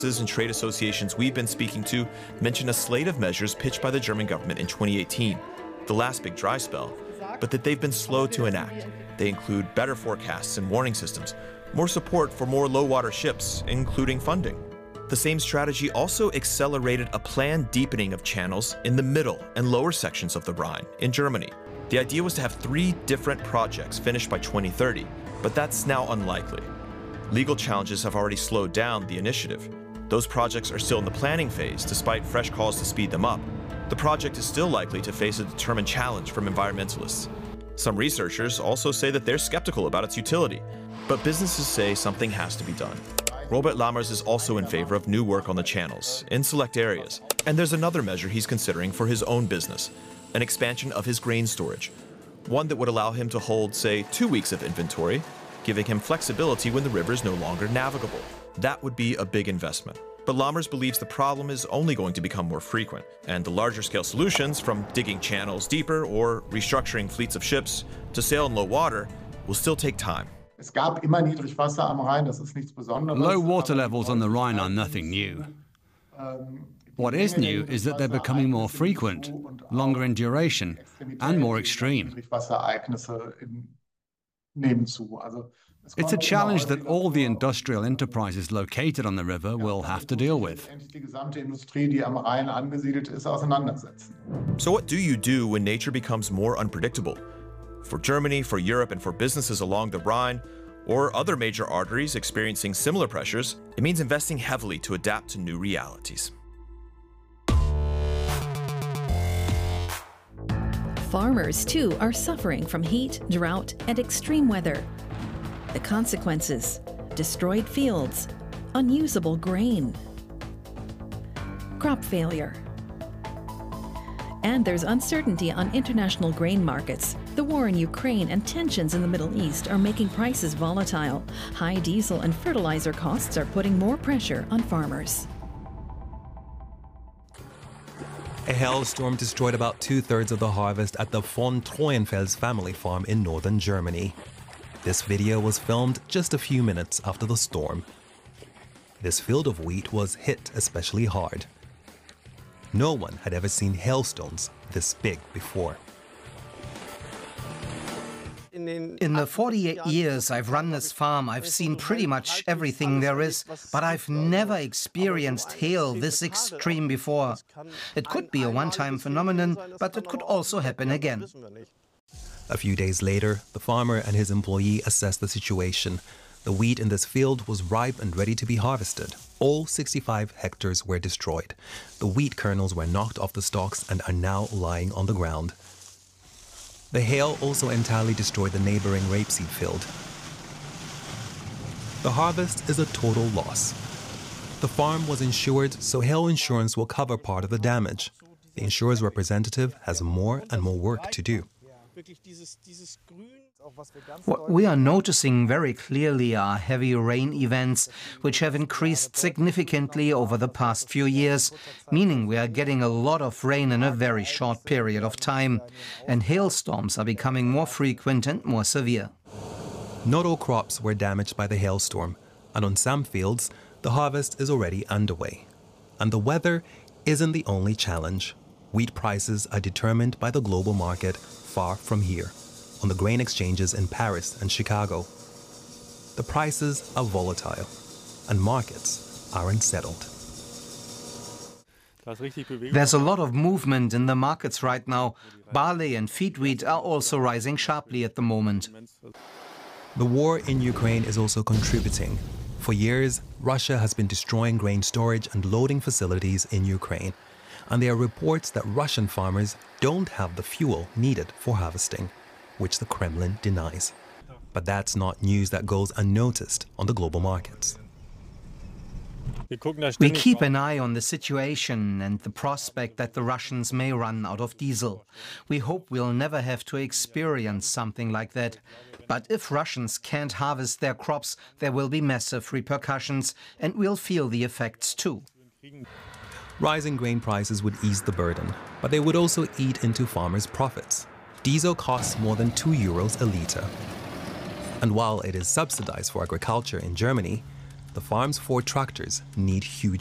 and trade associations we've been speaking to mention a slate of measures pitched by the German government in 2018, the last big dry spell, but that they've been slow to enact. They include better forecasts and warning systems, more support for more low-water ships, including funding. The same strategy also accelerated a planned deepening of channels in the middle and lower sections of the Rhine in Germany. The idea was to have 3 different projects finished by 2030, but that's now unlikely. Legal challenges have already slowed down the initiative. Those projects are still in the planning phase, despite fresh calls to speed them up. The project is still likely to face a determined challenge from environmentalists. Some researchers also say that they're skeptical about its utility, but businesses say something has to be done. Robert Lammers is also in favor of new work on the channels, in select areas. And there's another measure he's considering for his own business, an expansion of his grain storage. One that would allow him to hold, say, 2 weeks of inventory, giving him flexibility when the river is no longer navigable. That would be a big investment. But Lammers believes the problem is only going to become more frequent, and the larger-scale solutions, from digging channels deeper or restructuring fleets of ships to sail in low water, will still take time. Low water levels on the Rhine are nothing new. What is new is that they're becoming more frequent, longer in duration, and more extreme. It's a challenge that all the industrial enterprises located on the river will have to deal with. So what do you do when nature becomes more unpredictable? For Germany, for Europe, and for businesses along the Rhine, or other major arteries experiencing similar pressures, it means investing heavily to adapt to new realities. Farmers, too, are suffering from heat, drought, and extreme weather. The consequences: destroyed fields, unusable grain, crop failure. And there's uncertainty on international grain markets. The war in Ukraine and tensions in the Middle East are making prices volatile. High diesel and fertilizer costs are putting more pressure on farmers. A hailstorm destroyed about 2/3 of the harvest at the von Treuenfels family farm in northern Germany. This video was filmed just a few minutes after the storm. This field of wheat was hit especially hard. No one had ever seen hailstones this big before. In the 48 years I've run this farm, I've seen pretty much everything there is, but I've never experienced hail this extreme before. It could be a one-time phenomenon, but it could also happen again. A few days later, the farmer and his employee assessed the situation. The wheat in this field was ripe and ready to be harvested. All 65 hectares were destroyed. The wheat kernels were knocked off the stalks and are now lying on the ground. The hail also entirely destroyed the neighboring rapeseed field. The harvest is a total loss. The farm was insured, so hail insurance will cover part of the damage. The insurer's representative has more and more work to do. What we are noticing very clearly are heavy rain events, which have increased significantly over the past few years, meaning we are getting a lot of rain in a very short period of time, and hailstorms are becoming more frequent and more severe. Not all crops were damaged by the hailstorm, and on some fields, the harvest is already underway. And the weather isn't the only challenge. Wheat prices are determined by the global market far from here, on the grain exchanges in Paris and Chicago. The prices are volatile, and markets are unsettled. There's a lot of movement in the markets right now. Barley and feed wheat are also rising sharply at the moment. The war in Ukraine is also contributing. For years, Russia has been destroying grain storage and loading facilities in Ukraine. And there are reports that Russian farmers don't have the fuel needed for harvesting, which the Kremlin denies. But that's not news that goes unnoticed on the global markets. We keep an eye on the situation and the prospect that the Russians may run out of diesel. We hope we'll never have to experience something like that. But if Russians can't harvest their crops, there will be massive repercussions, and we'll feel the effects too. Rising grain prices would ease the burden, but they would also eat into farmers' profits. Diesel costs more than €2 a litre. And while it is subsidized for agriculture in Germany, the farm's 4 tractors need huge